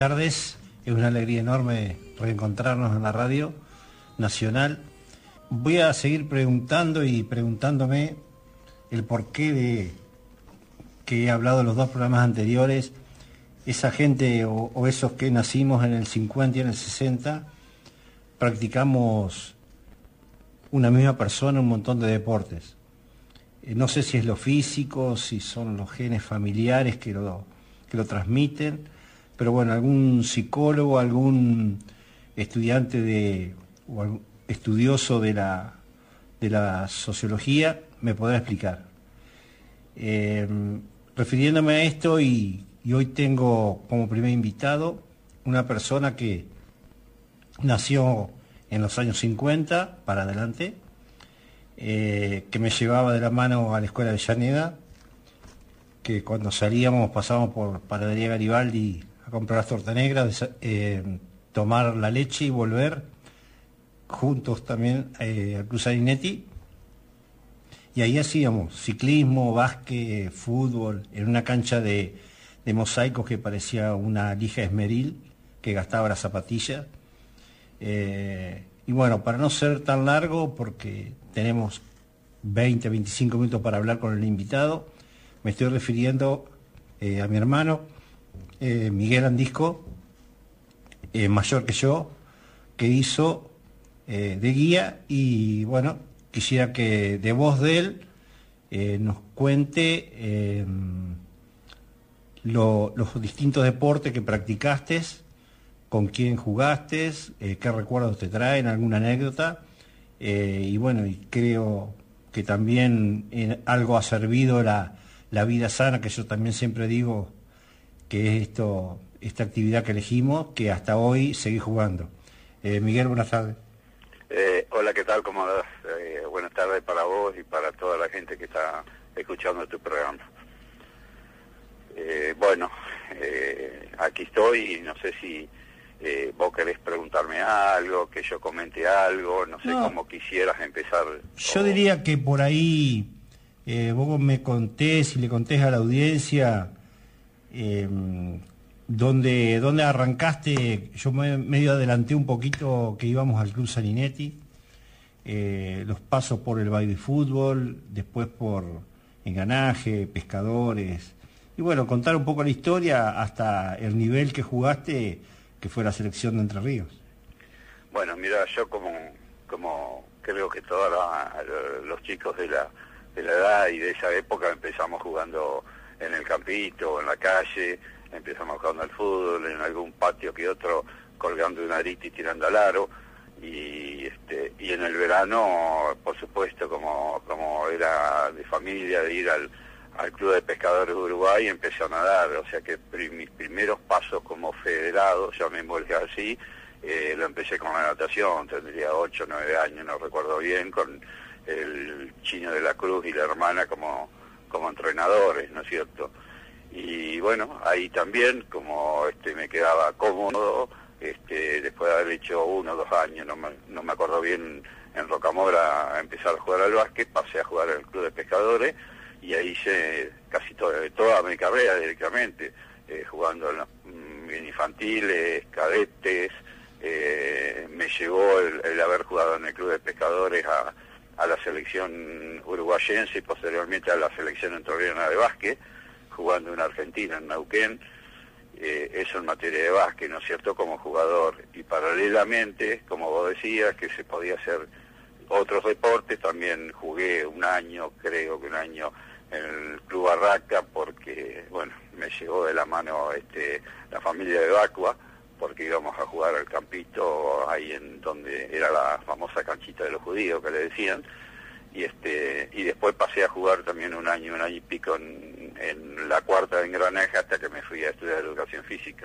Tardes, es una alegría enorme reencontrarnos en la radio nacional. Voy a seguir preguntando y preguntándome el porqué de que he hablado en los dos programas anteriores. Esa gente o esos que nacimos en el 50 y en el 60, practicamos una misma persona un montón de deportes. No sé si es lo físico, si son los genes familiares que lo transmiten, pero bueno, algún psicólogo, algún estudiante o algún estudioso de la sociología me podrá explicar. Refiriéndome a esto, y hoy tengo como primer invitado una persona que nació en los años 50 para adelante, que me llevaba de la mano a la escuela de Avellaneda, que cuando salíamos pasábamos por Panadería Garibaldi a comprar las tortas negras, tomar la leche y volver juntos también al Club Saninetti, y ahí hacíamos ciclismo, básquet, fútbol, en una cancha de mosaicos que parecía una lija esmeril que gastaba las zapatillas. Y bueno, para no ser tan largo, porque tenemos 20, 25 minutos para hablar con el invitado, me estoy refiriendo a mi hermano, Miguel Andisco, mayor que yo, que hizo de guía, y bueno, quisiera que de voz de él nos cuente los distintos deportes que practicaste, con quién jugaste, qué recuerdos te traen, alguna anécdota, y bueno, y creo que también algo ha servido la vida sana, que yo también siempre digo que es esta actividad que elegimos, que hasta hoy seguís jugando. Miguel, buenas tardes. Hola, ¿qué tal? ¿Cómo andás? Buenas tardes para vos y para toda la gente que está escuchando tu programa. Aquí estoy, y no sé si vos querés preguntarme algo, que yo comente algo, no sé cómo quisieras empezar. Yo diría que por ahí vos me contés y le contés a la audiencia dónde arrancaste. Yo medio adelanté un poquito que íbamos al Club Saninetti, los pasos por el baby fútbol, después por Engranaje, Pescadores, y bueno, contar un poco la historia hasta el nivel que jugaste, que fue la selección de Entre Ríos. Bueno, mira, yo como creo que todos los chicos de la edad y de esa época empezamos jugando en el campito, en la calle, empezamos jugando al fútbol, en algún patio que otro, colgando una arita y tirando al aro, y en el verano, por supuesto, como era de familia, de ir al Club de Pescadores de Uruguay, empecé a nadar, o sea que mis primeros pasos como federado, llamémosle así, lo empecé con la natación, tendría 8 o 9 años, no recuerdo bien, con el Chino de la Cruz y la hermana como entrenadores, ¿no es cierto? Y bueno, ahí también, como me quedaba cómodo, después de haber hecho 1 o 2 años, no me acuerdo bien, en Rocamora, a empezar a jugar al básquet, pasé a jugar al Club de Pescadores, y ahí hice casi toda mi carrera directamente, jugando en infantiles, cadetes. Me llevó el haber jugado en el Club de Pescadores a la selección uruguayense y posteriormente a la selección entrerriana de básquet, jugando en Argentina, en Neuquén, eso en materia de básquet, ¿no es cierto?, como jugador. Y paralelamente, como vos decías, que se podía hacer otros deportes, también jugué creo que un año en el Club Barraca, porque, bueno, me llegó de la mano la familia de Vacua, porque íbamos a jugar al campito, ahí en donde era la famosa canchita de los judíos, que le decían, y después pasé a jugar también un año y pico en la cuarta de Engranaje, hasta que me fui a estudiar educación física.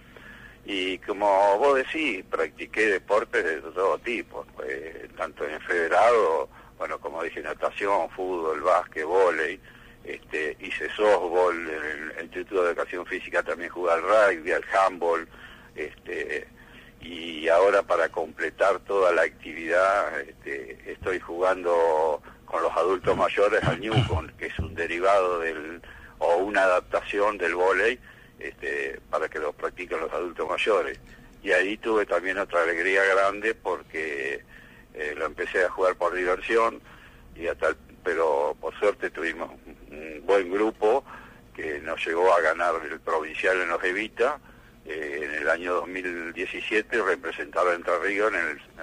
Y como vos decís, practiqué deportes de todo tipo, tanto en federado, bueno, como dije, natación, fútbol, básquet, vóley, hice softball, en el Instituto de Educación Física también jugué al rugby, al handball, y ahora, para completar toda la actividad, estoy jugando con los adultos mayores al Newcomb, que es un derivado o una adaptación del vóley, para que lo practiquen los adultos mayores. Y ahí tuve también otra alegría grande porque lo empecé a jugar por diversión, pero por suerte tuvimos un buen grupo que nos llegó a ganar el provincial en los Evita. En el año 2017 representaba a Entre Ríos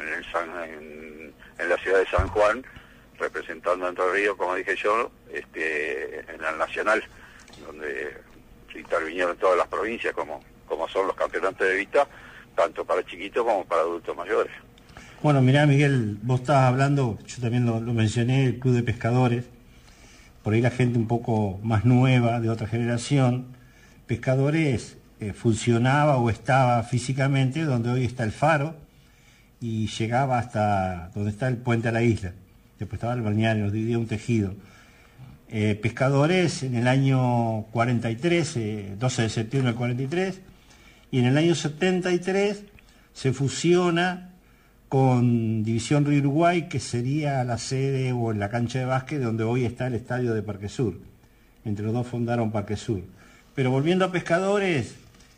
en la ciudad de San Juan, representando a Entre Ríos, como dije yo, en el Nacional, donde se intervinieron todas las provincias, como son los campeonatos de Evita, tanto para chiquitos como para adultos mayores. Bueno, mirá, Miguel, vos estabas hablando, yo también lo mencioné, el Club de Pescadores, por ahí la gente un poco más nueva, de otra generación. Pescadores funcionaba o estaba físicamente donde hoy está el faro y llegaba hasta donde está el puente a la isla. Después estaba el balneario, nos dividía un tejido. Pescadores en el año 43, 12 de septiembre del 43, y en el año 73 se fusiona con División Río Uruguay, que sería la sede o la cancha de básquet donde hoy está el estadio de Parque Sur. Entre los dos fundaron Parque Sur. Pero volviendo a Pescadores,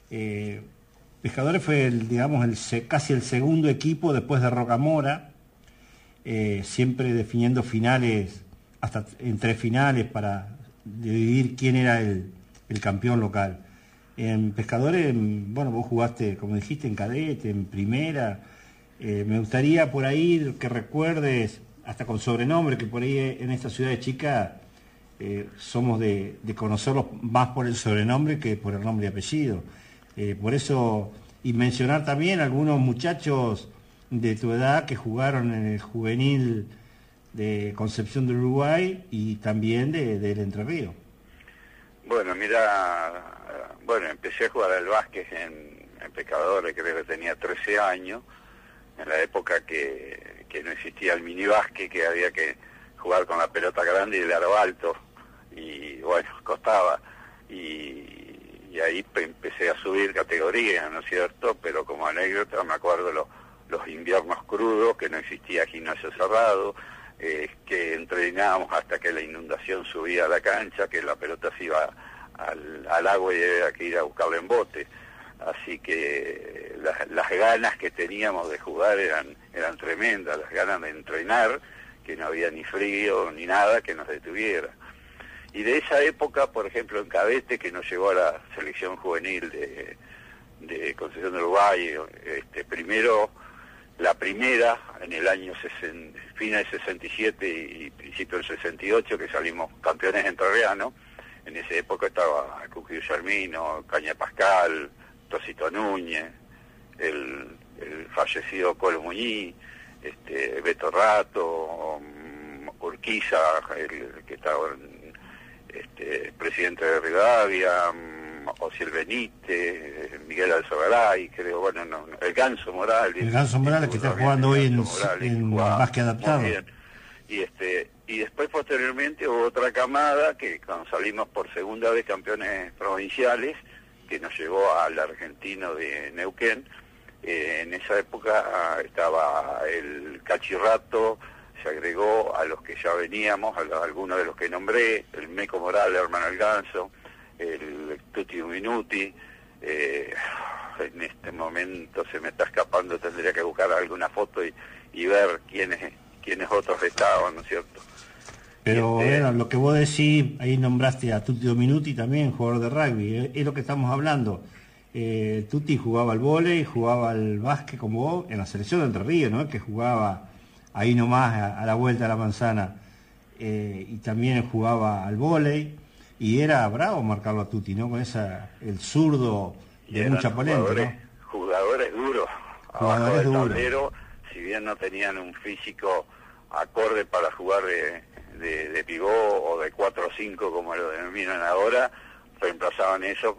Pescadores fue casi el segundo equipo después de Rocamora, siempre definiendo finales, hasta en 3 finales para dividir quién era el campeón local. En Pescadores, bueno, vos jugaste, como dijiste, en cadete, en primera. Me gustaría por ahí que recuerdes, hasta con sobrenombre, que por ahí en esta ciudad de Chica somos de conocerlos más por el sobrenombre que por el nombre y apellido. Por eso, y mencionar también algunos muchachos de tu edad que jugaron en el juvenil de Concepción del Uruguay y también del Entre Ríos. Bueno, mira, empecé a jugar al básquet en Pescadores, creo que tenía 13 años, en la época que no existía el minibásquet, que había que jugar con la pelota grande y el aro alto, y bueno, costaba, y ahí empecé a subir categorías, ¿no es cierto? Pero como anécdota me acuerdo los inviernos crudos, que no existía gimnasio cerrado, que entrenábamos hasta que la inundación subía a la cancha, que la pelota se iba al agua y había que ir a buscarla en bote. Así que las ganas que teníamos de jugar eran tremendas, las ganas de entrenar, que no había ni frío ni nada que nos detuviera. Y de esa época, por ejemplo, en cadete, que nos llevó a la selección juvenil de Concepción del Uruguay, primero, la primera, en el año fin del 67 y principio del 68, que salimos campeones entrerrianos. En esa época estaba Cuquillo Germino, Caña Pascal, Tosito Núñez, el fallecido Colo Muñiz, Beto Rato, Urquiza, el que estaba presidente de Rivadavia, Osiel Benítez, Miguel Alzogaray, creo, bueno, no, el Ganso Morales. El Ganso Morales, que está jugando hoy en básquet adaptado. Y después, posteriormente, hubo otra camada que cuando salimos por segunda vez campeones provinciales, que nos llevó al argentino de Neuquén. En esa época estaba el Cachirrato, se agregó a los que ya veníamos, algunos de los que nombré, el Meco Morales, hermano del Ganso, el Tutti Minuti. En este momento se me está escapando, tendría que buscar alguna foto y ver quiénes otros estaban, ¿no es cierto? Pero bueno, lo que vos decís, ahí nombraste a Tutti Minuti también, jugador de rugby, es lo que estamos hablando. Tutti jugaba al vóley, jugaba al básquet como vos, en la selección de Entre Ríos, ¿no? Que jugaba ahí nomás a la vuelta de la manzana, y también jugaba al vóley, y era bravo marcarlo a Tutti, ¿no? Con el zurdo de mucha polenta, ¿no? Jugadores duros, abajo del tablero, si bien no tenían un físico acorde para jugar de pivot o de 4 o 5 como lo denominan ahora, reemplazaban eso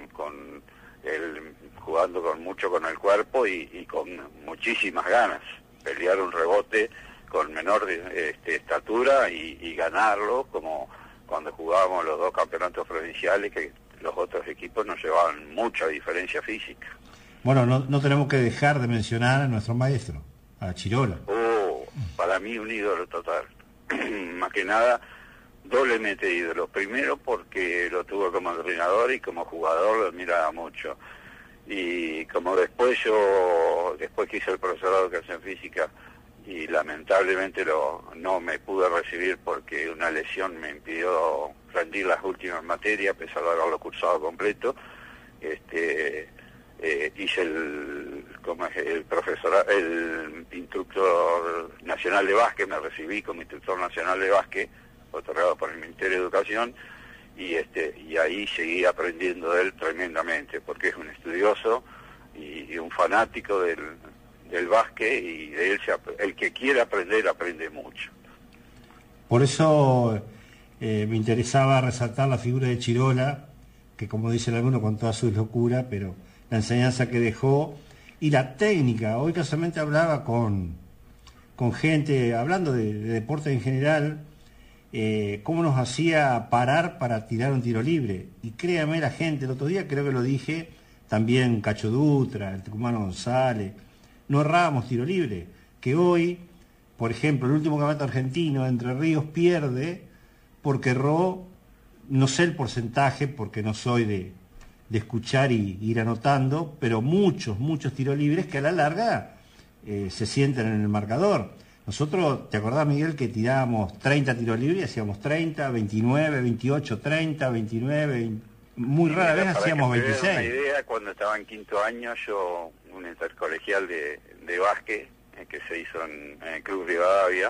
jugando mucho con el cuerpo y con muchísimas ganas, pelear un rebote con menor estatura y ganarlo, como cuando jugábamos los 2 campeonatos provinciales, que los otros equipos nos llevaban mucha diferencia física. Bueno, no tenemos que dejar de mencionar a nuestro maestro, a Chirola. Para mí un ídolo total. Más que nada, doblemente ídolo. Primero porque lo tuve como entrenador y como jugador lo admiraba mucho. Y como después que hice el profesorado de educación física y lamentablemente no me pude recibir porque una lesión me impidió rendir las últimas materias a pesar de haberlo cursado completo, hice el instructor nacional de básquet, me recibí como instructor nacional de básquet, otorgado por el Ministerio de Educación, y ahí seguí aprendiendo de él tremendamente, porque es un estudioso y un fanático del básquet, y de él el que quiere aprender, aprende mucho. Por eso me interesaba resaltar la figura de Chirola, que como dicen algunos con toda su locura, pero la enseñanza que dejó y la técnica. Hoy casualmente hablaba con gente, hablando de deporte en general, cómo nos hacía parar para tirar un tiro libre. Y créame la gente, el otro día creo que lo dije, también Cacho Dutra, el tucumano González, no errábamos tiro libre. Que hoy, por ejemplo, el último campeonato argentino de Entre Ríos pierde porque erró, no sé el porcentaje, porque no soy de escuchar y ir anotando, pero muchos tiros libres que a la larga se sienten en el marcador. Nosotros, ¿te acordás, Miguel, que tirábamos 30 tiros libres y hacíamos 30, 29, 28, 30, 29, muy rara vez hacíamos 26? Una idea, cuando estaba en quinto año, yo, un intercolegial de básquet que se hizo en el Club Rivadavia,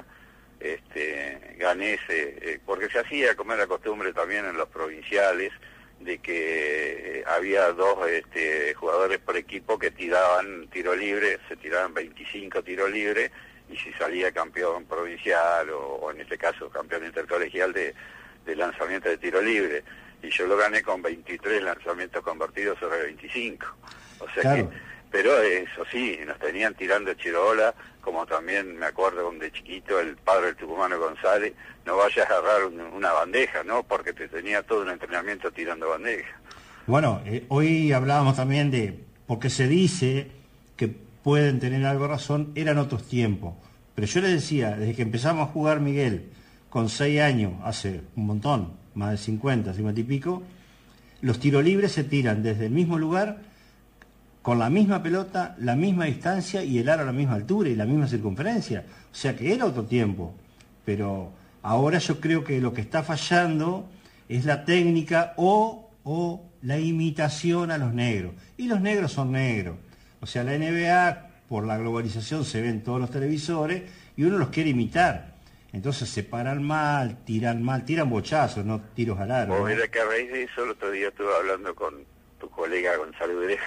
gané ese, porque se hacía, como era costumbre también en los provinciales, de que había dos jugadores por equipo que tiraban tiro libre, se tiraban 25 tiros libres, y si salía campeón provincial o en este caso campeón intercolegial de lanzamiento de tiro libre, y yo lo gané con 23 lanzamientos convertidos sobre 25. O sea, claro, pero eso sí, nos tenían tirando chirola, como también me acuerdo de chiquito el padre del tucumano González, no vayas a agarrar una bandeja, ¿no? Porque te tenía todo un entrenamiento tirando bandeja. Bueno, hoy hablábamos también de, porque se dice que pueden tener algo de razón, eran otros tiempos. Pero yo les decía, desde que empezamos a jugar, Miguel, con 6 años, hace un montón, más de 50 y pico, los tiros libres se tiran desde el mismo lugar, con la misma pelota, la misma distancia y el aro a la misma altura y la misma circunferencia. O sea que era otro tiempo. Pero ahora yo creo que lo que está fallando es la técnica o la imitación a los negros. Y los negros son negros. O sea, la NBA, por la globalización, se ven todos los televisores y uno los quiere imitar. Entonces se paran mal, tiran bochazos, no tiros al aro. Vos mirá que a raíz de eso, el otro día estuve hablando con tu colega Gonzalo Ureja,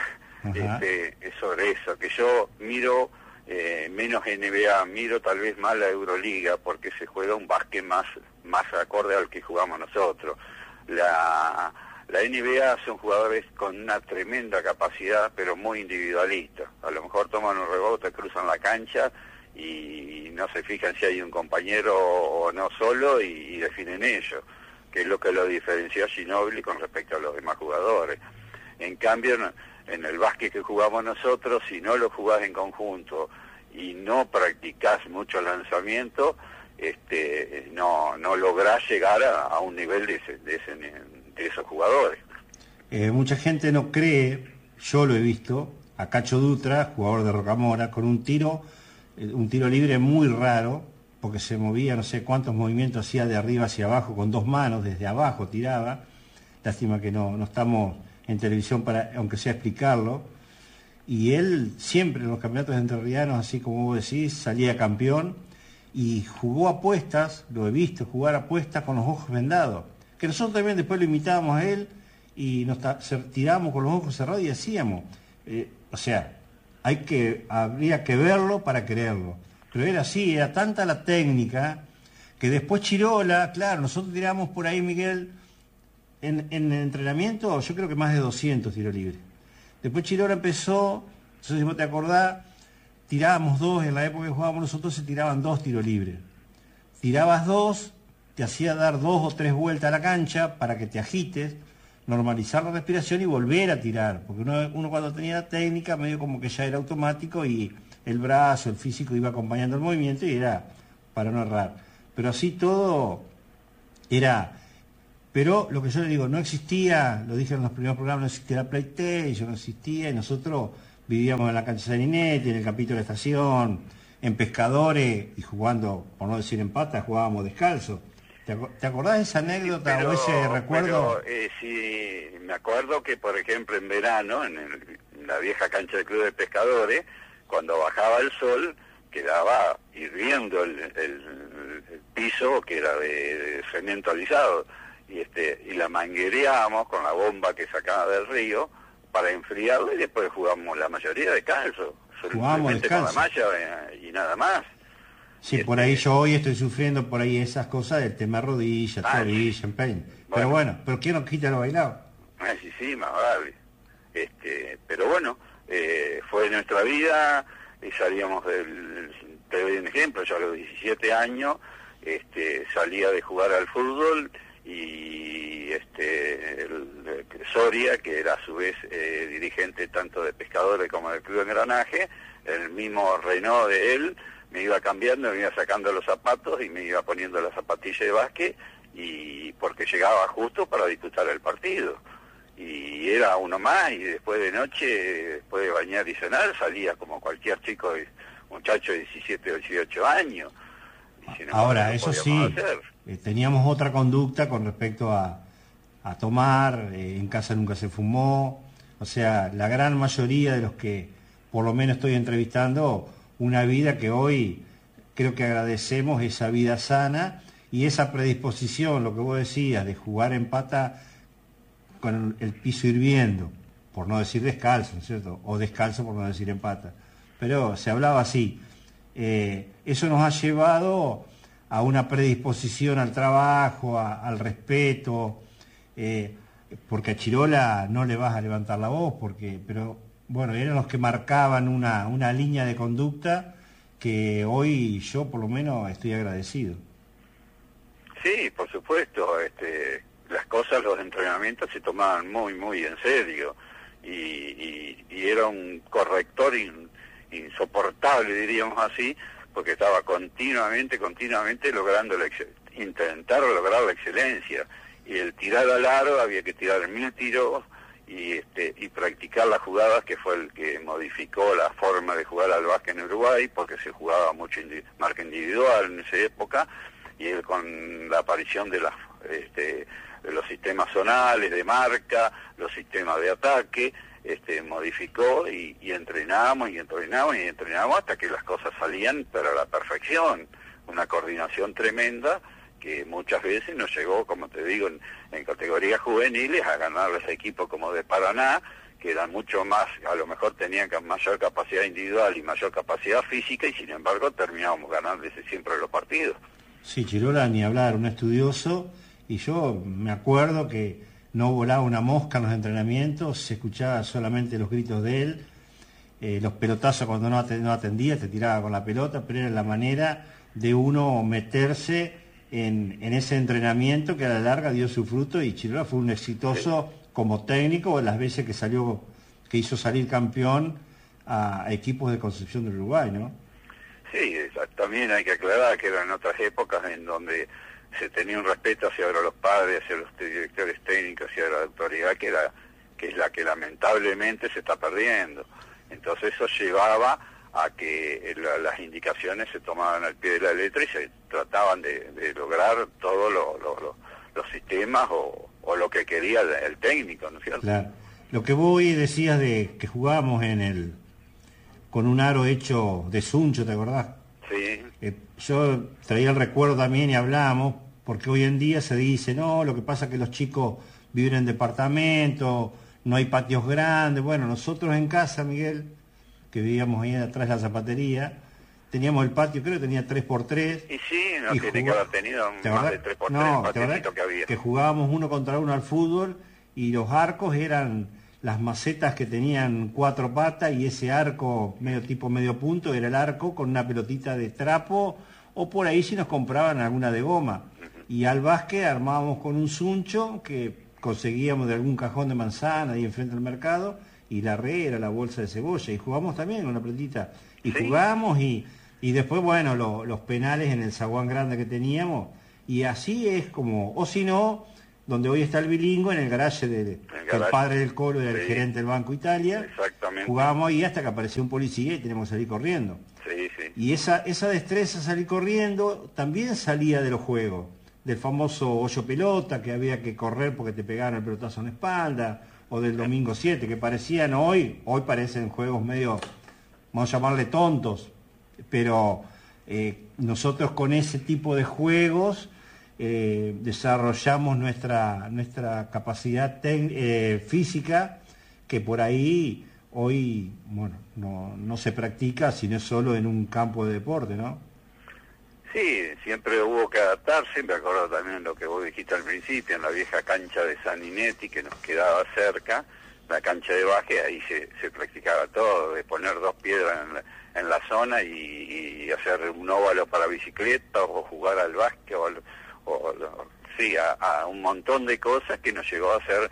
sobre eso, que yo miro menos NBA, miro tal vez más la Euroliga, porque se juega un básquet más acorde al que jugamos nosotros. La NBA son jugadores con una tremenda capacidad, pero muy individualista. A lo mejor toman un rebote, cruzan la cancha y no se fijan si hay un compañero o no solo y definen ellos, que es lo que lo diferencia a Ginóbili con respecto a los demás jugadores. En cambio, en el básquet que jugamos nosotros, si no lo jugás en conjunto y no practicás mucho lanzamiento, no lográs llegar a un nivel de esos jugadores. Mucha gente no cree, yo lo he visto, a Cacho Dutra, jugador de Rocamora, con un tiro libre muy raro, porque se movía, no sé cuántos movimientos hacía de arriba hacia abajo, con 2 manos, desde abajo tiraba. Lástima que no estamos en televisión para, aunque sea, explicarlo. Y él siempre en los campeonatos entrerrianos, así como vos decís, salía campeón y jugó apuestas, lo he visto jugar apuestas con los ojos vendados, que nosotros también después lo imitábamos a él y tirábamos con los ojos cerrados y hacíamos. O sea, habría que verlo para creerlo. Pero era así, era tanta la técnica que después Chirola, claro, nosotros tiramos por ahí, Miguel, en el entrenamiento, yo creo que más de 200 tiros libres. Después Chirola empezó, no sé si vos te acordás, tirábamos 2, en la época que jugábamos nosotros se tiraban 2 tiros libres. Tirabas 2, te hacía dar 2 o 3 vueltas a la cancha para que te agites, normalizar la respiración y volver a tirar, porque uno cuando tenía la técnica medio como que ya era automático y el brazo, el físico iba acompañando el movimiento y era para no errar. Pero así todo, Era... Pero lo que yo le digo, no existía, lo dije en los primeros programas, no existía la PlayStation, no existía, y nosotros vivíamos en la cancha de Saninetti, en el capítulo de la estación, en Pescadores, y jugando, por no decir en pata, jugábamos descalzo. ¿Te acordás de esa anécdota o ese recuerdo? Sí, me acuerdo que, por ejemplo, en verano, en la vieja cancha del Club de Pescadores, cuando bajaba el sol, quedaba hirviendo el piso, que era de cemento alisado, y la manguereábamos con la bomba que sacaba del río para enfriarlo, y después jugamos la mayoría descalzo, Jugábamos descalzo con la malla y nada más. Sí, por ahí yo hoy estoy sufriendo por ahí esas cosas del tema rodilla, tobillo, empeño. Pero bueno, ¿pero quién nos quita lo bailado? Sí, más vale. Pero bueno, fue nuestra vida, y salíamos te doy un ejemplo, yo a los 17 años salía de jugar al fútbol, y Soria, que era a su vez dirigente tanto de Pescadores como del Club Engranaje, el mismo Renault de él, me iba cambiando, me iba sacando los zapatos y me iba poniendo la zapatilla de básquet, y porque llegaba justo para disputar el partido. Y era uno más, y después de noche, después de bañar y cenar, salía como cualquier muchacho de 17 o 18 años. Ahora, eso sí, teníamos otra conducta con respecto a tomar, en casa nunca se fumó, o sea, la gran mayoría de los que por lo menos estoy entrevistando, una vida que hoy creo que agradecemos, esa vida sana y esa predisposición, lo que vos decías, de jugar en pata con el piso hirviendo, por no decir descalzo, ¿no es cierto? O descalzo por no decir en pata. Pero se hablaba así. Eso nos ha llevado a una predisposición al trabajo, al respeto, porque a Chirola no le vas a levantar la voz, pero bueno, eran los que marcaban una línea de conducta que hoy yo por lo menos estoy agradecido. Sí, por supuesto, las cosas, los entrenamientos se tomaban muy, muy en serio, y era un corrector insoportable, diríamos así, porque estaba continuamente logrando intentar lograr la excelencia, y el tirar al aro había que tirar 1000 tiros, y practicar las jugadas, que fue el que modificó la forma de jugar al básquet en Uruguay, porque se jugaba mucho marca individual en esa época, y él, con la aparición de los sistemas zonales de marca, los sistemas de ataque, modificó, y entrenamos hasta que las cosas salían pero a la perfección, una coordinación tremenda que muchas veces nos llegó, como te digo, en categorías juveniles, a ganarles a equipos como de Paraná, que eran mucho más, a lo mejor tenían mayor capacidad individual y mayor capacidad física, y sin embargo terminábamos ganándoles siempre los partidos. Sí, Chirola, ni hablar, un estudioso, y yo me acuerdo que no volaba una mosca en los entrenamientos, se escuchaba solamente los gritos de él, los pelotazos cuando no atendía, te tiraba con la pelota, pero era la manera de uno meterse en ese entrenamiento que a la larga dio su fruto, y Chirola fue un exitoso como técnico las veces que hizo salir campeón a equipos de Concepción del Uruguay, ¿no? Sí, también hay que aclarar que eran otras épocas en donde se tenía un respeto hacia los padres, hacia los directores técnicos, hacia la autoridad, que es la que lamentablemente se está perdiendo. Entonces eso llevaba a que las indicaciones se tomaban al pie de la letra y se trataban de lograr todos los sistemas o lo que quería el técnico, ¿no es cierto? Claro. Lo que vos decías de que jugábamos con un aro hecho de suncho, ¿te acordás? Sí. Yo traía el recuerdo también y hablábamos, porque hoy en día se dice, no, lo que pasa es que los chicos viven en departamentos, no hay patios grandes. Bueno, nosotros en casa, Miguel, que vivíamos ahí atrás de la zapatería, teníamos el patio, creo que tenía 3x3. Y sí, no tiene que haber tenido más de 3x3, no, el patiecito que había. Que jugábamos 1 contra 1 al fútbol, y los arcos eran las macetas que tenían 4 patas, y ese arco medio punto era el arco con una pelotita de trapo, o por ahí si nos compraban alguna de goma. Y al básquet armábamos con un suncho que conseguíamos de algún cajón de manzana ahí enfrente del mercado, y la era la bolsa de cebolla, y jugamos también con una pelotita, y sí, jugamos, y después, bueno, los penales en el zaguán grande que teníamos, Y así es como, o si no, donde hoy está el bilingüe, en el garaje del padre del Colo, del gerente del Banco Italia. Exactamente. Jugábamos ahí hasta que apareció un policía y tenemos que salir corriendo. Sí, sí. Y esa destreza, salir corriendo, también salía de los juegos. Del famoso hoyo pelota, que había que correr porque te pegaban el pelotazo en la espalda, o del domingo 7, que parecían hoy parecen juegos medio, vamos a llamarle tontos, pero nosotros con ese tipo de juegos desarrollamos nuestra capacidad física, que por ahí hoy, bueno, no se practica, sino solo en un campo de deporte, ¿no? Sí, siempre hubo que adaptarse. Me acuerdo también lo que vos dijiste al principio, en la vieja cancha de San Inetti, que nos quedaba cerca, la cancha de básquet, ahí se practicaba todo, de poner 2 piedras en la zona y hacer un óvalo para bicicleta, o jugar al básquet, sí, a un montón de cosas que nos llegó a hacer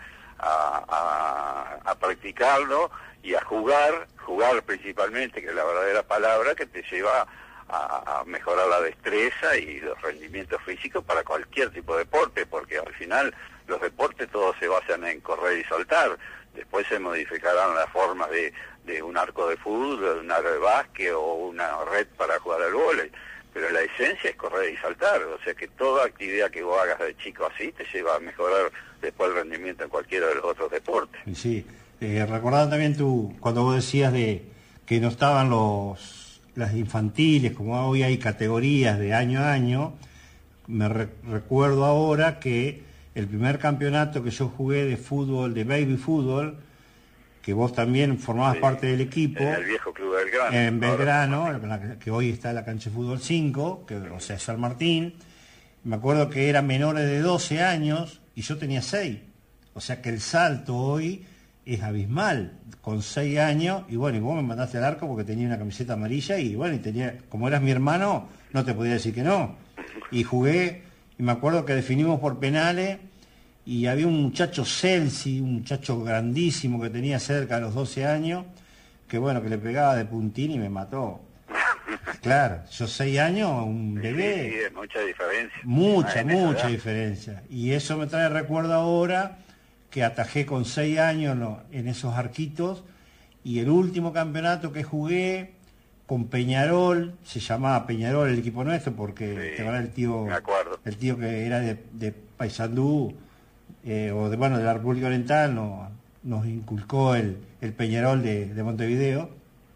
a practicarlo y a jugar principalmente, que es la verdadera palabra, que te lleva a mejorar la destreza y los rendimientos físicos para cualquier tipo de deporte, porque al final los deportes todos se basan en correr y saltar. Después se modificarán las formas de un arco de fútbol, de un arco de básquet o una red para jugar al vóley, pero la esencia es correr y saltar. O sea que toda actividad que vos hagas de chico así te lleva a mejorar después el rendimiento en cualquiera de los otros deportes. Sí, recordando también cuando vos decías de que no estaban las infantiles, como hoy hay categorías de año a año, me recuerdo ahora que el primer campeonato que yo jugué de fútbol, de baby fútbol, que vos también formabas parte del equipo, en el viejo Club Belgrano, en Belgrano, que hoy está la cancha de fútbol 5, o sea, San Martín, me acuerdo que eran menores de 12 años y yo tenía 6, o sea que el salto hoy es abismal, con 6 años, y bueno, y vos me mandaste al arco porque tenía una camiseta amarilla, y bueno, y tenía, como eras mi hermano, no te podía decir que no. Y jugué, y me acuerdo que definimos por penales, y había un muchacho Celsi, un muchacho grandísimo que tenía cerca de los 12 años, que bueno, que le pegaba de puntín y me mató. Claro, yo 6 años, un bebé. Sí, mucha diferencia. Mucha diferencia. Y eso me trae recuerdo ahora, que atajé con 6 años en esos arquitos, y el último campeonato que jugué con Peñarol, se llamaba Peñarol el equipo nuestro, porque te acuerdas el tío que era de Paysandú, o de la República Oriental, nos inculcó el Peñarol de Montevideo,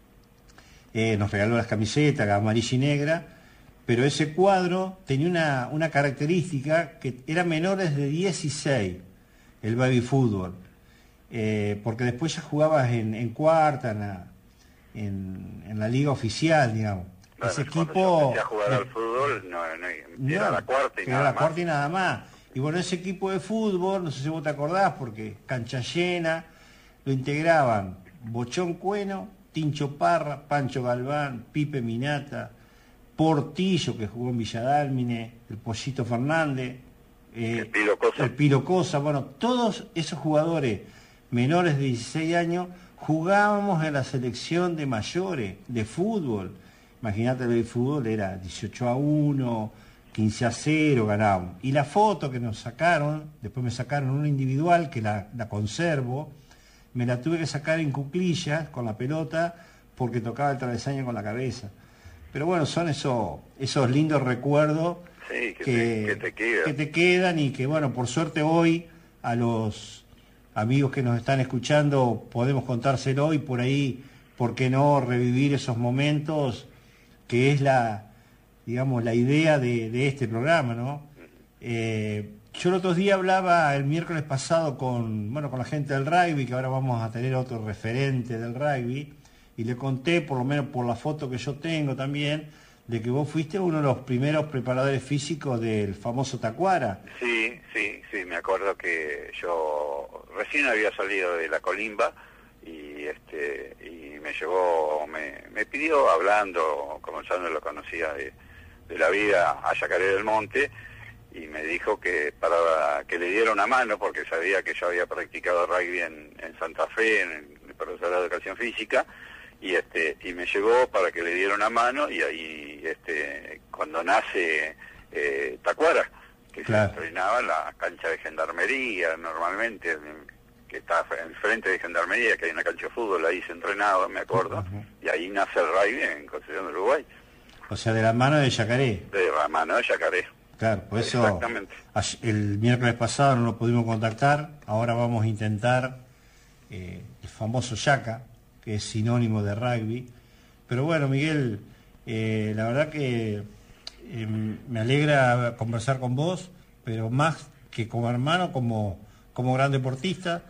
nos regaló las camisetas, amarilla y negra, pero ese cuadro tenía una característica, que eran menores de 16, el baby fútbol, porque después ya jugabas en cuarta, en la liga oficial, digamos. Bueno, ese equipo... Yo empecé a jugar al fútbol, era la cuarta y nada más. Cuarta y nada más. Y bueno, ese equipo de fútbol, no sé si vos te acordás, porque cancha llena, lo integraban Bochón Cueno, Tincho Parra, Pancho Galván, Pipe Minata, Portillo, que jugó en Villadálmine, el Pollito Fernández, el Pilo Cosa. Bueno, todos esos jugadores menores de 16 años jugábamos en la selección de mayores de fútbol. Imagínate, el fútbol era 18-1, 15-0, ganábamos. Y la foto que nos sacaron, después me sacaron una individual que la conservo, me la tuve que sacar en cuclillas con la pelota porque tocaba el travesaño con la cabeza. Pero bueno, son esos lindos recuerdos. Sí, que te quedan, y que bueno, por suerte hoy a los amigos que nos están escuchando podemos contárselo, y por ahí, ¿por qué no revivir esos momentos? Que es la idea de este programa, ¿no? Yo el otro día hablaba el miércoles pasado con la gente del rugby, que ahora vamos a tener otro referente del rugby, y le conté, por lo menos por la foto que yo tengo también, de que vos fuiste uno de los primeros preparadores físicos del famoso Tacuara. Sí, me acuerdo que yo recién había salido de la Colimba y me llevó, me pidió, hablando, como ya no lo conocía de la vida, a Yacaré del Monte, y me dijo que para que le diera una mano, porque sabía que yo había practicado rugby en Santa Fe, en el profesorado de educación física, y me llevó para que le diera una mano, y ahí cuando nace Tacuara, que claro, se entrenaba en la cancha de Gendarmería, normalmente, que está enfrente de Gendarmería, que hay una cancha de fútbol, ahí se entrenaba, me acuerdo, y ahí nace el rugby en Concepción del Uruguay. O sea, de la mano de Yacaré. De la mano de Yacaré. Claro, por eso Exactamente. El miércoles pasado no lo pudimos contactar, ahora vamos a intentar el famoso Yaca, que es sinónimo de rugby. Pero bueno, Miguel, la verdad que me alegra conversar con vos, pero más que como hermano, como gran deportista.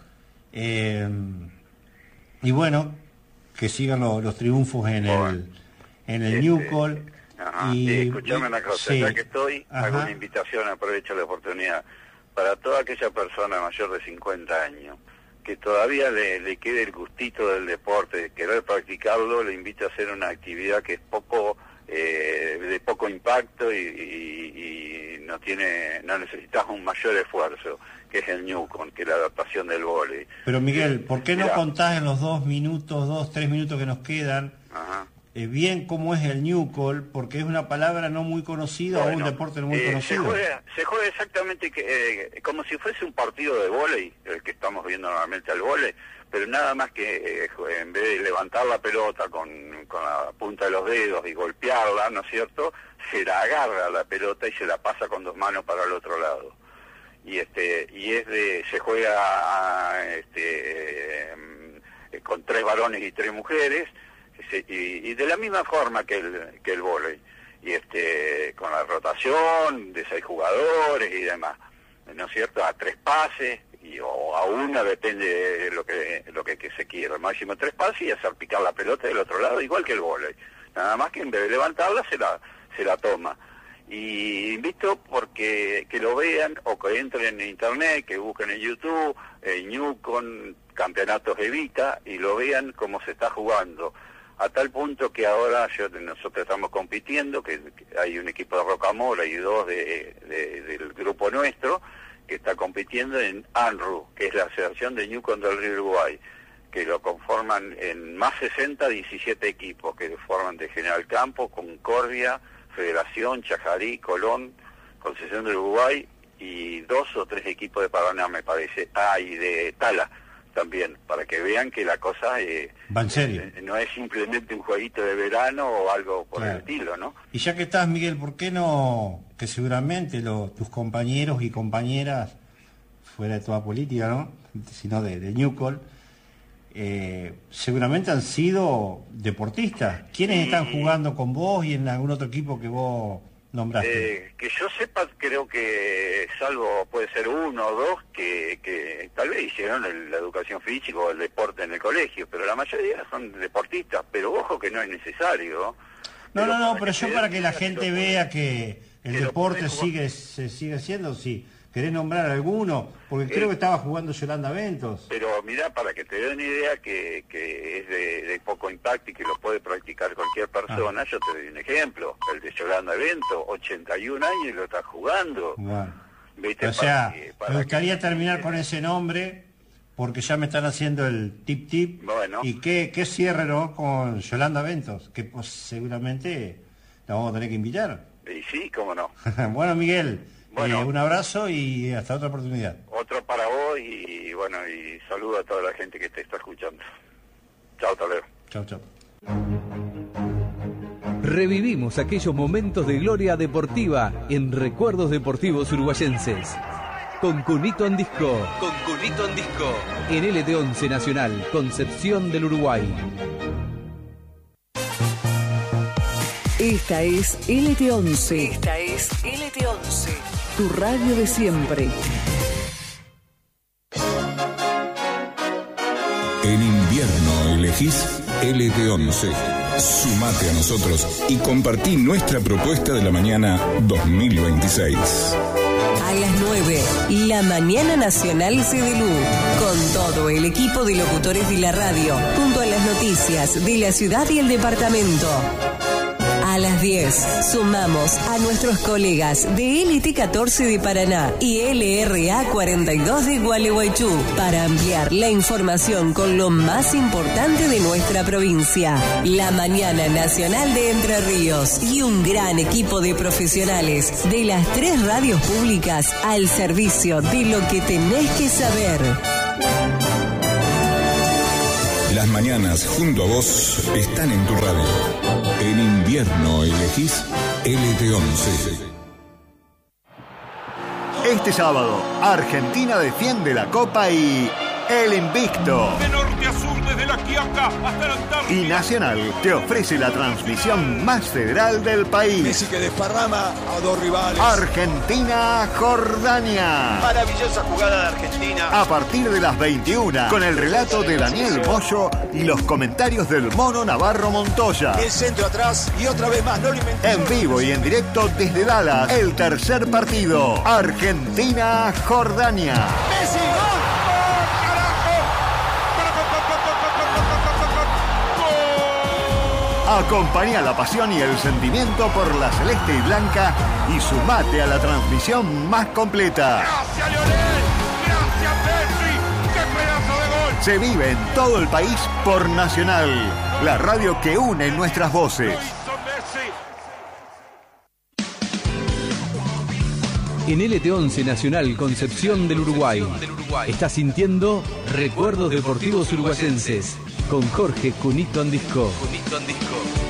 Y bueno, que sigan los triunfos en el Newcall. Y escuchame una cosa, sí, ya que estoy, hago una invitación, aprovecho la oportunidad, para toda aquella persona mayor de 50 años, que todavía le quede el gustito del deporte, de querer practicarlo, le invito a hacer una actividad que es de poco impacto y no necesitas un mayor esfuerzo, que es el Newcon, que es la adaptación del vóley. Pero Miguel, ¿por qué no contás en los 2 minutos, 3 minutos que nos quedan, bien cómo es el Newcall? Porque es una palabra no muy conocida, o un deporte no muy conocido. Se juega exactamente como si fuese un partido de vóley, el que estamos viendo normalmente al vóley, pero nada más que en vez de levantar la pelota con la punta de los dedos y golpearla, ¿no es cierto?, se la agarra la pelota y se la pasa con 2 manos para el otro lado. Y se juega con 3 varones y 3 mujeres, y de la misma forma que el vóley, y con la rotación de 6 jugadores y demás, ¿no es cierto?, a 3 pases o a 1, depende de lo que se quiera. Máximo 3 pases y hacer picar la pelota del otro lado, igual que el vóley, nada más que en vez de levantarla se la toma. Y invito porque que lo vean, o que entren en internet, que busquen en YouTube Newcon Campeonatos Evita, y lo vean cómo se está jugando, a tal punto que ahora nosotros estamos compitiendo, que hay un equipo de Rocamora y 2 del grupo nuestro que está compitiendo en ANRU, que es la Asociación de Newcon del Río Uruguay, que lo conforman en más 17 equipos, que forman de General Campo, Concordia, Federación, Chajarí, Colón, Concepción del Uruguay, y 2 o 3 equipos de Paraná, me parece, y de Tala también, para que vean que la cosa va en serio, no es simplemente un jueguito de verano o algo por el estilo, ¿no? Y ya que estás, Miguel, ¿por qué no, que seguramente tus compañeros y compañeras, fuera de toda política, ¿no?, sino de Newcall, seguramente han sido deportistas? ¿Quiénes están jugando con vos y en algún otro equipo que vos nombraste? Que yo sepa, creo que salvo puede ser 1 o 2 que tal vez hicieron la educación física o el deporte en el colegio, pero la mayoría son deportistas, pero ojo que no es necesario. Pero yo para que la gente vea que el deporte se sigue haciendo, sí. ¿Querés nombrar alguno? Porque creo que estaba jugando Yolanda Ventos. Pero mirá, para que te dé una idea que es de poco impacto y que lo puede practicar cualquier persona, yo te doy un ejemplo. El de Yolanda Ventos, 81 años y lo está jugando. Bueno. ¿Viste? O sea, me gustaría terminar con ese nombre, porque ya me están haciendo el tip. Bueno. Y qué cierre, ¿no?, con Yolanda Ventos, que pues, seguramente la vamos a tener que invitar. Y sí, cómo no. Bueno, Miguel. Un abrazo y hasta otra oportunidad. Otro para vos y bueno, y saludo a toda la gente que te está escuchando. Chao, hasta luego. Chao. Revivimos aquellos momentos de gloria deportiva en Recuerdos Deportivos Uruguayenses. Con Cunito Andisco. En LT11 Nacional, Concepción del Uruguay. Esta es LT11. Tu radio de siempre. En invierno elegís LT11. Sumate a nosotros y compartí nuestra propuesta de la mañana 2026. A las 9, la Mañana Nacional CDLU, con todo el equipo de locutores de la radio, junto a las noticias de la ciudad y el departamento. A las 10 sumamos a nuestros colegas de LT14 de Paraná y LRA 42 de Gualeguaychú para ampliar la información con lo más importante de nuestra provincia. La Mañana Nacional de Entre Ríos y un gran equipo de profesionales de las 3 radios públicas al servicio de lo que tenés que saber. Las mañanas junto a vos están en tu radio. En invierno elegís LT11. Este sábado, Argentina defiende la Copa y el invicto. De norte a sur, desde la Quiaca hasta la Antártida. Y Nacional te ofrece la transmisión más federal del país. Messi que desparrama a 2 rivales. Argentina-Jordania. Maravillosa jugada de Argentina. A partir de las 21, con el relato de Daniel Bollo y los comentarios del Mono Navarro Montoya. El centro atrás y otra vez más, no lo inventé. En vivo y en directo desde Dallas, el tercer partido. Argentina-Jordania. Messi, Acompañá la pasión y el sentimiento por la celeste y blanca y sumate a la transmisión más completa. Gracias, Lionel. Gracias, Messi. ¡Qué pedazo de gol! Se vive en todo el país por Nacional, la radio que une nuestras voces. En LT11 Nacional Concepción del Uruguay. Estás sintiendo Recuerdos Deportivos Uruguayenses con Jorge Cunito Andisco.